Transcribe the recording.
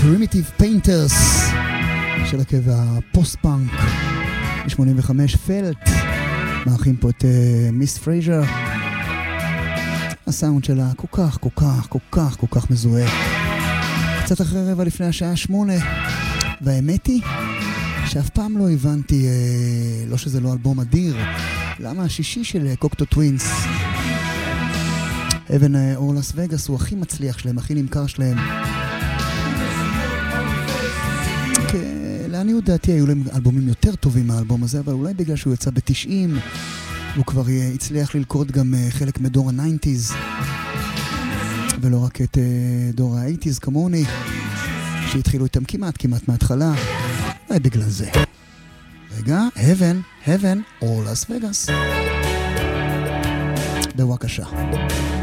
Primitive Painters של הרכב הפוסט-פאנק ב-85 פלט, מארחים פה את מיס פרייזר. הסאונד שלה כל כך מזוהה. קצת אחרי רבע לפני השעה 8, והאמת היא שאף פעם לא הבנתי, לא שזה לא אלבום אדיר, למה השישי של קוקטו טווינס, אבן אור לס וגאס, הוא הכי מצליח שלהם, הכי נמכר שלהם. לעניות דעתי היו להם אלבומים יותר טובים מהאלבום הזה, אבל אולי בגלל שהוא יצא ב-90, הוא כבר הצליח ללכוד גם חלק מדור ה-90s, ולא רק את דור ה-80s כמוני, שהתחילו איתם כמעט מההתחלה. אולי בגלל זה. רגע, Heaven, Or Las Vegas. בבקשה.